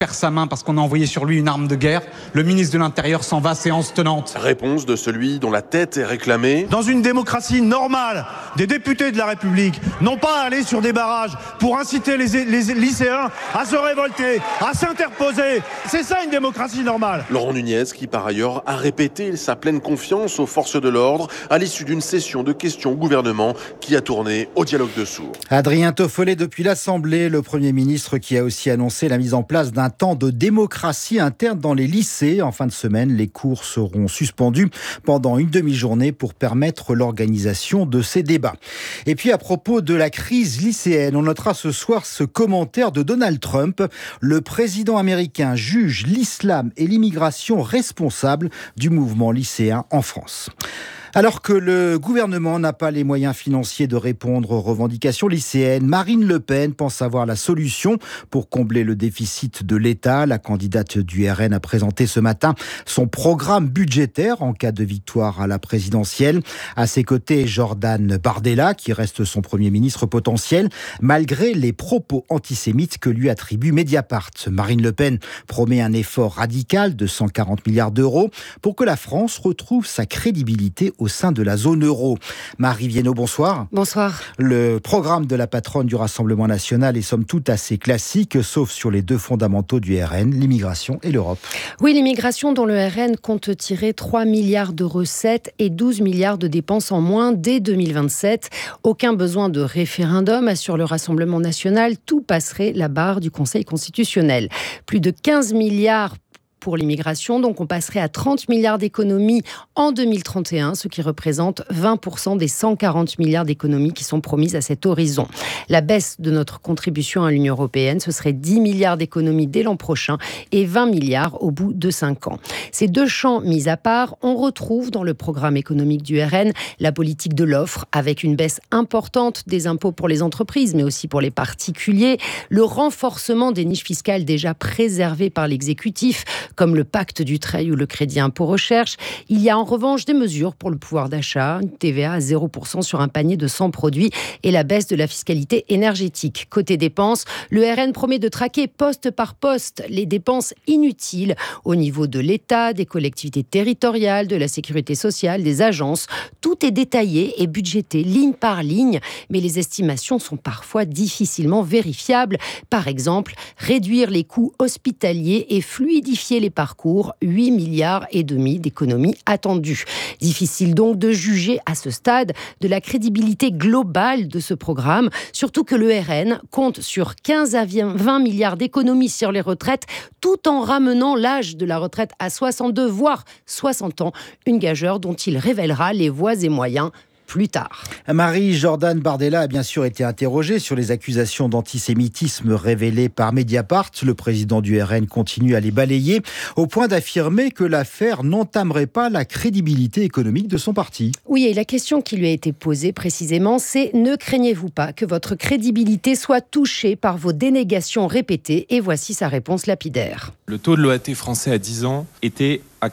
perd sa main parce qu'on a envoyé sur lui une arme de guerre. Le ministre de l'Intérieur s'en va, séance tenante. Réponse de celui dont la tête est réclamée. Dans une démocratie normale, des députés de la République n'ont pas à aller sur des barrages pour inciter les lycéens à se révolter, à s'interposer. C'est ça une démocratie normale. Laurent Nunez, qui par ailleurs a répété sa pleine confiance aux forces de l'ordre à l'issue d'une session de questions au gouvernement qui a tourné au dialogue de sourds. Adrien Toffolet depuis l'Assemblée, le Premier ministre qui a aussi annoncé la mise en place d'un temps de démocratie interne dans les lycées. En fin de semaine, les cours seront suspendus pendant une demi-journée pour permettre l'organisation de ces débats. Et puis à propos de la crise lycéenne, on notera ce soir ce commentaire de Donald Trump. Le président américain juge l'islam et l'immigration responsables du mouvement lycéen en France. Alors que le gouvernement n'a pas les moyens financiers de répondre aux revendications lycéennes, Marine Le Pen pense avoir la solution pour combler le déficit de l'État. La candidate du RN a présenté ce matin son programme budgétaire en cas de victoire à la présidentielle. À ses côtés, Jordan Bardella, qui reste son Premier ministre potentiel, malgré les propos antisémites que lui attribue Mediapart. Marine Le Pen promet un effort radical de 140 milliards d'euros pour que la France retrouve sa crédibilité au sein de la zone euro. Marie Viennot, bonsoir. Bonsoir. Le programme de la patronne du Rassemblement national est somme toute assez classique, sauf sur les deux fondamentaux du RN, l'immigration et l'Europe. Oui, l'immigration dont le RN compte tirer 3 milliards de recettes et 12 milliards de dépenses en moins dès 2027. Aucun besoin de référendum, assure le Rassemblement national. Tout passerait la barre du Conseil constitutionnel. Plus de 15 milliards pour l'immigration, donc on passerait à 30 milliards d'économies en 2031, ce qui représente 20% des 140 milliards d'économies qui sont promises à cet horizon. La baisse de notre contribution à l'Union européenne, ce serait 10 milliards d'économies dès l'an prochain et 20 milliards au bout de 5 ans. Ces deux champs mis à part, on retrouve dans le programme économique du RN la politique de l'offre, avec une baisse importante des impôts pour les entreprises, mais aussi pour les particuliers, le renforcement des niches fiscales déjà préservées par l'exécutif, comme le pacte du Dutreil ou le crédit impôt recherche. Il y a en revanche des mesures pour le pouvoir d'achat, une TVA à 0% sur un panier de 100 produits et la baisse de la fiscalité énergétique. Côté dépenses, le RN promet de traquer poste par poste les dépenses inutiles au niveau de l'État, des collectivités territoriales, de la sécurité sociale, des agences. Tout est détaillé et budgété ligne par ligne, mais les estimations sont parfois difficilement vérifiables. Par exemple, réduire les coûts hospitaliers et fluidifier les parcours, 8 milliards et demi d'économies attendues. Difficile donc de juger à ce stade de la crédibilité globale de ce programme, surtout que le RN compte sur 15 à 20 milliards d'économies sur les retraites, tout en ramenant l'âge de la retraite à 62, voire 60 ans, une gageure dont il révélera les voies et moyens plus tard. Jordan Bardella a bien sûr été interrogé sur les accusations d'antisémitisme révélées par Mediapart. Le président du RN continue à les balayer, au point d'affirmer que l'affaire n'entamerait pas la crédibilité économique de son parti. Oui, et la question qui lui a été posée précisément, c'est « Ne craignez-vous pas que votre crédibilité soit touchée par vos dénégations répétées ?» Et voici sa réponse lapidaire. Le taux de l'OAT français à 10 ans était à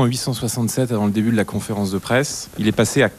4,867 avant le début de la conférence de presse. Il est passé à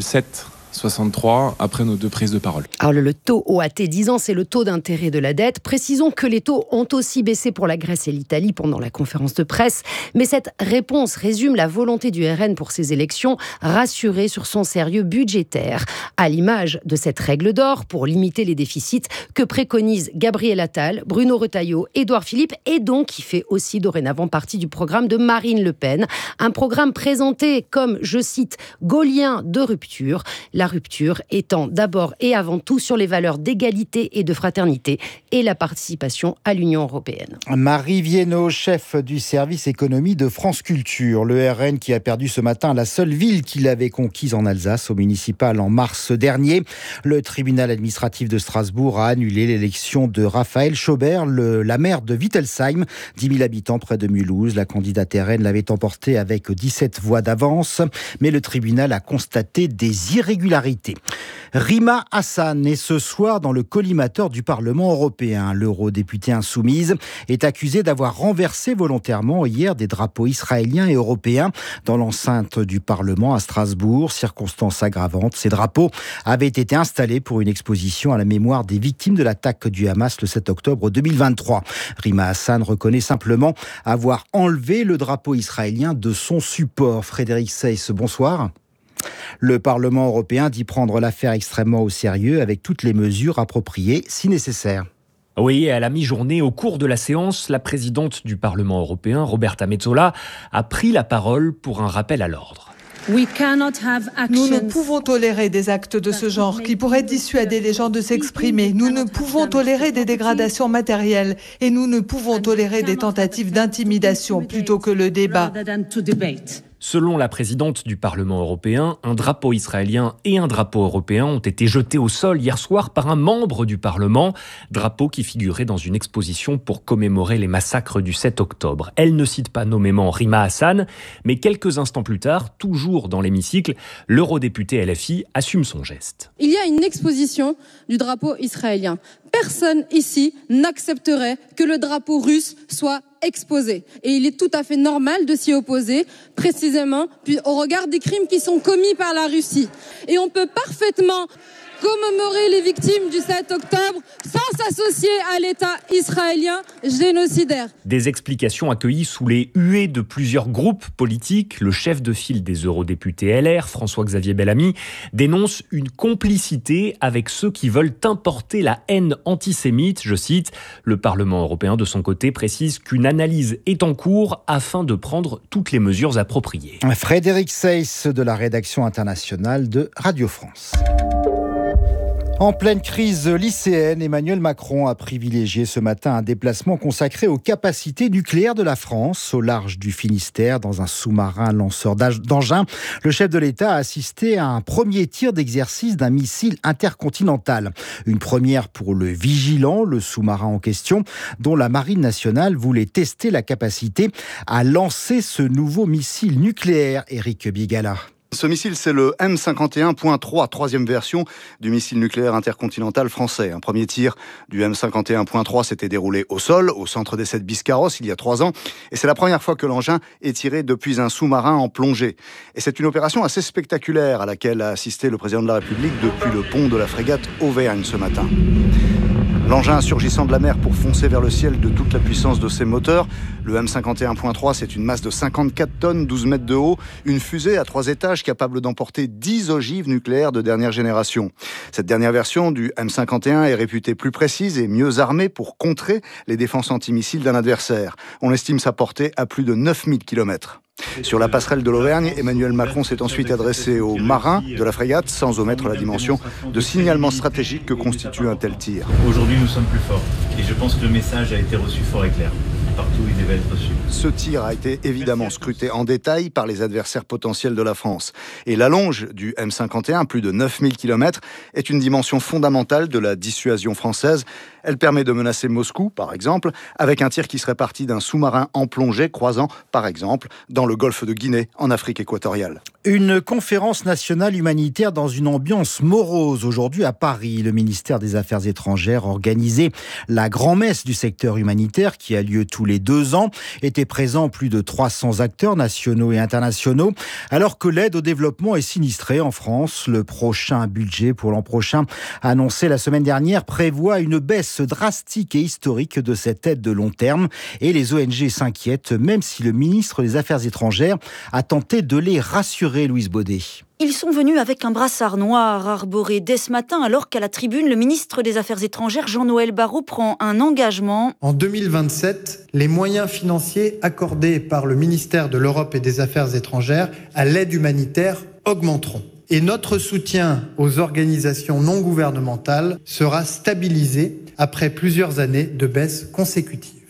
4,763 après nos deux prises de parole. Alors le taux OAT 10 ans, c'est le taux d'intérêt de la dette. Précisons que les taux ont aussi baissé pour la Grèce et l'Italie pendant la conférence de presse. Mais cette réponse résume la volonté du RN pour ces élections, rassurer sur son sérieux budgétaire, à l'image de cette règle d'or pour limiter les déficits que préconisent Gabriel Attal, Bruno Retailleau, Édouard Philippe, et donc qui fait aussi dorénavant partie du programme de Marine Le Pen. Un programme présenté comme, je cite, gaullien de rupture. La rupture étant d'abord et avant tout sur les valeurs d'égalité et de fraternité et la participation à l'Union européenne. Marie Viennot, chef du service économie de France Culture. Le RN qui a perdu ce matin la seule ville qu'il avait conquise en Alsace au municipal en mars dernier. Le tribunal administratif de Strasbourg a annulé l'élection de Raphaël Schaubert, la maire de Wittelsheim, 10 000 habitants près de Mulhouse. La candidate RN l'avait emporté avec 17 voix d'avance. Mais le tribunal a constaté des irrégularités popularité. Rima Hassan est ce soir dans le collimateur du Parlement européen. L'eurodéputée insoumise est accusée d'avoir renversé volontairement hier des drapeaux israéliens et européens dans l'enceinte du Parlement à Strasbourg. Circonstance aggravante, ces drapeaux avaient été installés pour une exposition à la mémoire des victimes de l'attaque du Hamas le 7 octobre 2023. Rima Hassan reconnaît simplement avoir enlevé le drapeau israélien de son support. Frédéric Seyss, bonsoir. Le Parlement européen dit prendre l'affaire extrêmement au sérieux avec toutes les mesures appropriées si nécessaire. Oui, à la mi-journée, au cours de la séance, la présidente du Parlement européen, Roberta Metsola, a pris la parole pour un rappel à l'ordre. Nous ne pouvons tolérer des actes de ce genre qui pourraient dissuader les gens de s'exprimer. Nous ne pouvons tolérer des dégradations matérielles et nous ne pouvons tolérer des tentatives d'intimidation plutôt que le débat. Selon la présidente du Parlement européen, un drapeau israélien et un drapeau européen ont été jetés au sol hier soir par un membre du Parlement, drapeau qui figurait dans une exposition pour commémorer les massacres du 7 octobre. Elle ne cite pas nommément Rima Hassan, mais quelques instants plus tard, toujours dans l'hémicycle, l'eurodéputé LFI assume son geste. Il y a une exposition du drapeau israélien. Personne ici n'accepterait que le drapeau russe soit exposé. Et il est tout à fait normal de s'y opposer, précisément au regard des crimes qui sont commis par la Russie. Et on peut parfaitement commémorer les victimes du 7 octobre sans s'associer à l'État israélien génocidaire. Des explications accueillies sous les huées de plusieurs groupes politiques. Le chef de file des eurodéputés LR, François-Xavier Bellamy, dénonce une complicité avec ceux qui veulent importer la haine antisémite. Je cite, le Parlement européen de son côté précise qu'une analyse est en cours afin de prendre toutes les mesures appropriées. Frédéric Seyss de la rédaction internationale de Radio France. En pleine crise lycéenne, Emmanuel Macron a privilégié ce matin un déplacement consacré aux capacités nucléaires de la France. Au large du Finistère, dans un sous-marin lanceur d'engins, le chef de l'État a assisté à un premier tir d'exercice d'un missile intercontinental. Une première pour le Vigilant, le sous-marin en question, dont la Marine nationale voulait tester la capacité à lancer ce nouveau missile nucléaire. Éric Bigala. Ce missile, c'est le M51.3, troisième version du missile nucléaire intercontinental français. Un premier tir du M51.3 s'était déroulé au sol, au centre d'essai de Biscarrosse, il y a 3 ans. Et c'est la première fois que l'engin est tiré depuis un sous-marin en plongée. Et c'est une opération assez spectaculaire à laquelle a assisté le président de la République depuis le pont de la frégate Auvergne ce matin. L'engin surgissant de la mer pour foncer vers le ciel de toute la puissance de ses moteurs. Le M51.3, c'est une masse de 54 tonnes, 12 mètres de haut, une fusée à 3 étages capable d'emporter 10 ogives nucléaires de dernière génération. Cette dernière version du M51 est réputée plus précise et mieux armée pour contrer les défenses antimissiles d'un adversaire. On estime sa portée à plus de 9000 km. Sur la passerelle de l'Auvergne, Emmanuel Macron s'est ensuite adressé aux marins de la frégate, sans omettre la dimension de signalement stratégique que constitue un tel tir. Aujourd'hui, nous sommes plus forts. Et je pense que le message a été reçu fort et clair. Partout où il devait être reçu. Ce tir a été évidemment scruté en détail par les adversaires potentiels de la France. Et l'allonge du M51, plus de 9000 km, est une dimension fondamentale de la dissuasion française. Elle permet de menacer Moscou, par exemple, avec un tir qui serait parti d'un sous-marin en plongée croisant, par exemple, dans le golfe de Guinée, en Afrique équatoriale. Une conférence nationale humanitaire dans une ambiance morose aujourd'hui à Paris. Le ministère des Affaires étrangères organisait la grand-messe du secteur humanitaire qui a lieu tous les 2 ans. Étaient présents plus de 300 acteurs nationaux et internationaux. Alors que l'aide au développement est sinistrée en France, le prochain budget pour l'an prochain, annoncé la semaine dernière, prévoit une baisse drastique et historique de cette aide de long terme. Et les ONG s'inquiètent, même si le ministre des Affaires étrangères a tenté de les rassurer, Louise Baudet. Ils sont venus avec un brassard noir arboré dès ce matin, alors qu'à la tribune, le ministre des Affaires étrangères, Jean-Noël Barrot, prend un engagement. En 2027, les moyens financiers accordés par le ministère de l'Europe et des Affaires étrangères à l'aide humanitaire augmenteront. Et notre soutien aux organisations non gouvernementales sera stabilisé après plusieurs années de baisse consécutive.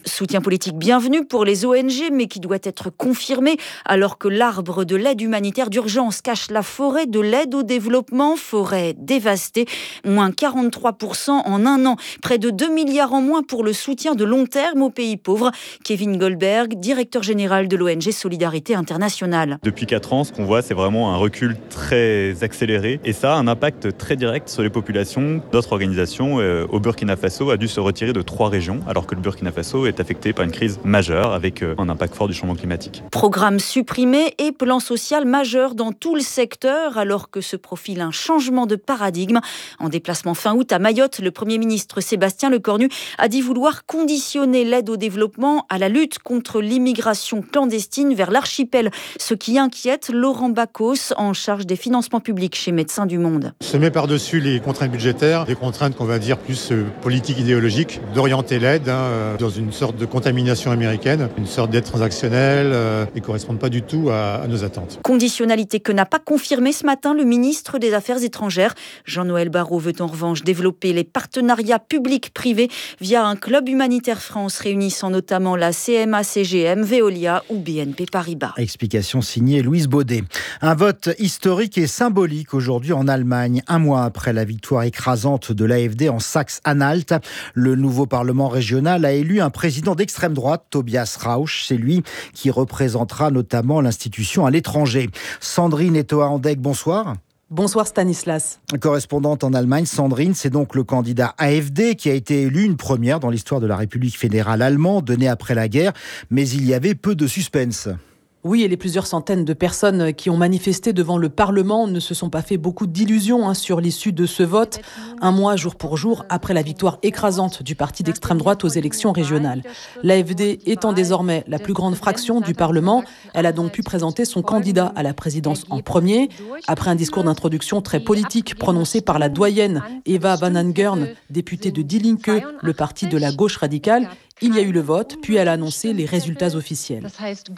Soutien politique bienvenu pour les ONG, mais qui doit être confirmé alors que l'arbre de l'aide humanitaire d'urgence cache la forêt de l'aide au développement, forêt dévastée, moins 43% en un an, près de 2 milliards en moins pour le soutien de long terme aux pays pauvres. Kevin Goldberg, directeur général de l'ONG Solidarité Internationale. Depuis 4 ans, ce qu'on voit, c'est vraiment un recul très accéléré et ça a un impact très direct sur les populations. D'autres organisations au Burkina Faso a dû se retirer de 3 régions alors que le Burkina Faso est affecté par une crise majeure avec un impact fort du changement climatique. Programme supprimé et plan social majeur dans tout le secteur alors que se profile un changement de paradigme. En déplacement fin août à Mayotte, le Premier ministre Sébastien Lecornu a dit vouloir conditionner l'aide au développement à la lutte contre l'immigration clandestine vers l'archipel. Ce qui inquiète Laurent Bacos, en charge des financements publics chez Médecins du Monde. Se met par-dessus les contraintes budgétaires, des contraintes qu'on va dire plus politiques, idéologiques, d'orienter l'aide dans une sorte de contamination américaine, une sorte d'aide transactionnelle et ne correspondent pas du tout à nos attentes. Conditionnalité que n'a pas confirmé ce matin le ministre des Affaires étrangères. Jean-Noël Barrot veut en revanche développer les partenariats publics-privés via un club humanitaire France réunissant notamment la CMA-CGM, Veolia ou BNP Paribas. Explication signée Louise Baudet. Un vote historique et symbolique aujourd'hui en Allemagne, un mois après la victoire écrasante de l'AfD en Saxe-Anhalt. Le nouveau Parlement régional a élu un président d'extrême droite, Tobias Rauch. C'est lui qui représentera notamment l'institution à l'étranger. Sandrine Etoa-Andeg, bonsoir. Bonsoir Stanislas. Correspondante en Allemagne, Sandrine, c'est donc le candidat AfD qui a été élu, une première dans l'histoire de la République fédérale allemande, née après la guerre, mais il y avait peu de suspense. Oui, et les plusieurs centaines de personnes qui ont manifesté devant le Parlement ne se sont pas fait beaucoup d'illusions sur l'issue de ce vote, un mois jour pour jour après la victoire écrasante du parti d'extrême droite aux élections régionales. L'AfD étant désormais la plus grande fraction du Parlement, elle a donc pu présenter son candidat à la présidence en premier. Après un discours d'introduction très politique prononcé par la doyenne Eva van Angern, députée de Die Linke, le parti de la gauche radicale, il y a eu le vote, puis elle a annoncé les résultats officiels.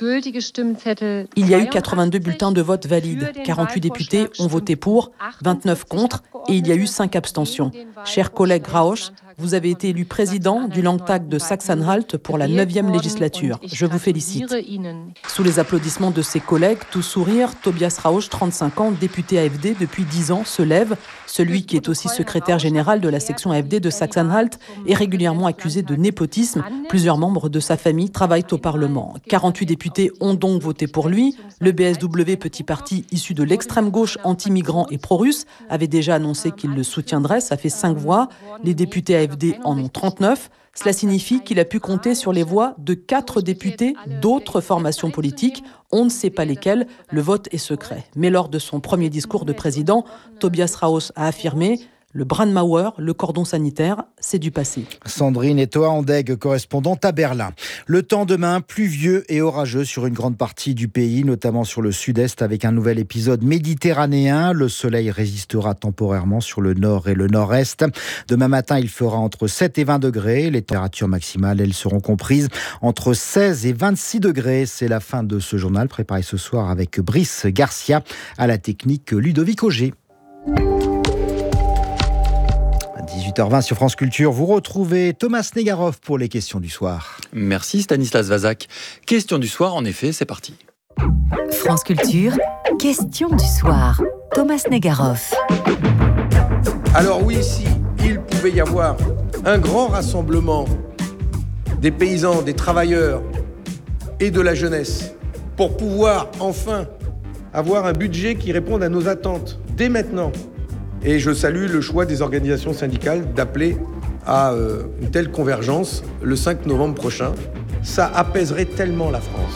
Il y a eu 82 bulletins de vote valides. 48 députés ont voté pour, 29 contre, et il y a eu 5 abstentions. Cher collègue Rauch, vous avez été élu président du Landtag de Saxe-Anhalt pour la 9e législature. Je vous félicite. Sous les applaudissements de ses collègues, tout sourire, Tobias Rauch, 35 ans, député AfD depuis 10 ans, se lève. Celui qui est aussi secrétaire général de la section AfD de Saxe-Anhalt est régulièrement accusé de népotisme. Plusieurs membres de sa famille travaillent au Parlement. 48 députés ont donc voté pour lui. Le BSW, petit parti issu de l'extrême gauche anti-migrants et pro-russe, avait déjà annoncé qu'il le soutiendrait. Ça fait 5 voix. Les députés AfD en ont 39. Cela signifie qu'il a pu compter sur les voix de 4 députés d'autres formations politiques. On ne sait pas lesquelles, le vote est secret. Mais lors de son premier discours de président, Tobias Rauch a affirmé « Le Brandmauer, le cordon sanitaire, c'est du passé ». Sandrine Etoa-Andeg, correspondante à Berlin. Le temps demain, pluvieux et orageux sur une grande partie du pays, notamment sur le sud-est, avec un nouvel épisode méditerranéen. Le soleil résistera temporairement sur le nord et le nord-est. Demain matin, il fera entre 7 et 20 degrés. Les températures maximales, elles seront comprises entre 16 et 26 degrés. C'est la fin de ce journal, préparé ce soir avec Brice Garcia, à la technique Ludovic Auger. 18h20 sur France Culture, vous retrouvez Thomas Negaroff pour les questions du soir. Merci Stanislas Vazak. Question du soir, en effet, c'est parti. France Culture, question du soir. Thomas Negaroff. Alors oui, si il pouvait y avoir un grand rassemblement des paysans, des travailleurs et de la jeunesse pour pouvoir enfin avoir un budget qui réponde à nos attentes dès maintenant. Et je salue le choix des organisations syndicales d'appeler à une telle convergence le 5 novembre prochain. Ça apaiserait tellement la France.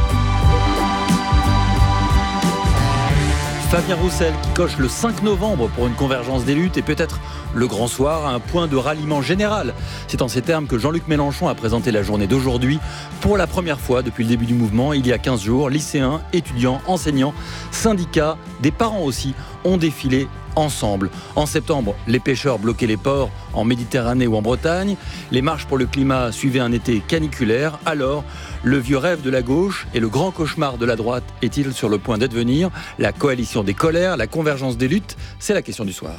Fabien Roussel qui coche le 5 novembre pour une convergence des luttes et peut-être le grand soir, un point de ralliement général. C'est en ces termes que Jean-Luc Mélenchon a présenté la journée d'aujourd'hui. Pour la première fois depuis le début du mouvement, il y a 15 jours, lycéens, étudiants, enseignants, syndicats, des parents aussi ont défilé ensemble. En septembre, les pêcheurs bloquaient les ports en Méditerranée ou en Bretagne. Les marches pour le climat suivaient un été caniculaire. Alors, le vieux rêve de la gauche et le grand cauchemar de la droite est-il sur le point d'advenir ? La coalition des colères, la convergence des luttes, c'est la question du soir.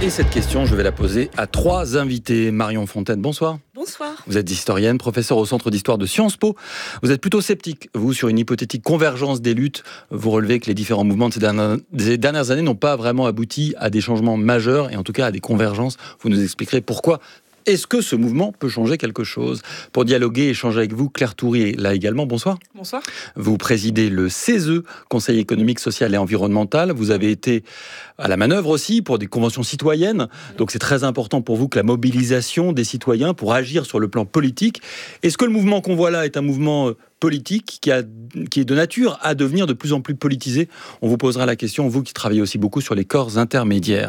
Et cette question, je vais la poser à 3 invités. Marion Fontaine, bonsoir. Bonsoir. Vous êtes historienne, professeure au Centre d'Histoire de Sciences Po. Vous êtes plutôt sceptique, vous, sur une hypothétique convergence des luttes. Vous relevez que les différents mouvements de ces dernières années n'ont pas vraiment abouti à des changements majeurs et en tout cas à des convergences. Vous nous expliquerez pourquoi. Est-ce que ce mouvement peut changer quelque chose ? Pour dialoguer et échanger avec vous, Claire Toury est là également. Bonsoir. Bonsoir. Vous présidez le CESE, Conseil économique, social et environnemental. Vous avez été à la manœuvre aussi pour des conventions citoyennes. Donc c'est très important pour vous que la mobilisation des citoyens pour agir sur le plan politique. Est-ce que le mouvement qu'on voit là est un mouvement politique qui est de nature à devenir de plus en plus politisé ? On vous posera la question, vous qui travaillez aussi beaucoup sur les corps intermédiaires.